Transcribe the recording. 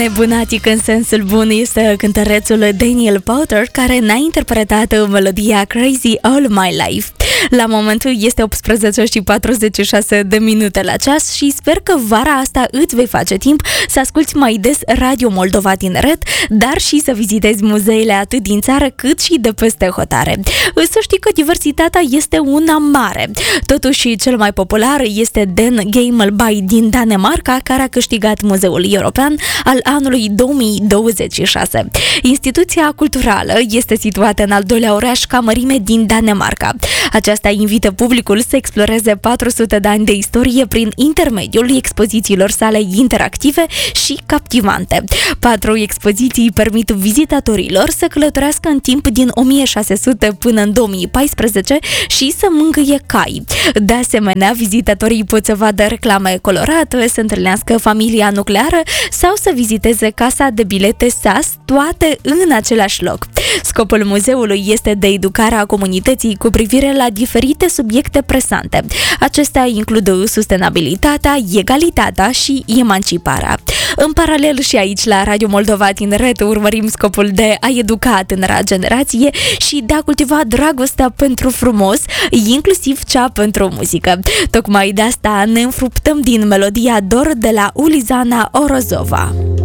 Nebunatic în sensul bun este cântărețul Daniel Powter, care ne-a interpretat melodia Crazy All My Life. La momentul este 18:46 de minute la ceas și sper că vara asta îți vei face timp să asculti mai des Radio Moldova Tineret, dar și să vizitezi muzeele atât din țară cât și de peste hotare. Să știi că diversitatea este una mare. Totuși, cel mai popular este Den Gamelby din Danemarca, care a câștigat Muzeul European al anului 2026. Instituția culturală este situată în al doilea oraș ca mărime din Danemarca. Aceasta invită publicul să exploreze 400 de ani de istorie prin intermediul expozițiilor sale interactive și captivante. 4 expoziții permit vizitatorilor să călătorească în timp din 1600 până în 2014 și să mângâie cai. De asemenea, vizitatorii pot să vadă reclame colorate, să întâlnească familia nucleară sau să viziteze casa de bilete SAS, toate în același loc. Scopul muzeului este de educarea comunității cu privire la diferite subiecte presante. Acestea includ sustenabilitatea, egalitatea și emanciparea. În paralel și aici la Radio Moldova Tineret urmărim scopul de a educa tânăra generație și de a cultiva dragostea pentru frumos, inclusiv cea pentru muzică. Tocmai de asta ne înfruptăm din melodia Dor de la Ulizana Orozova.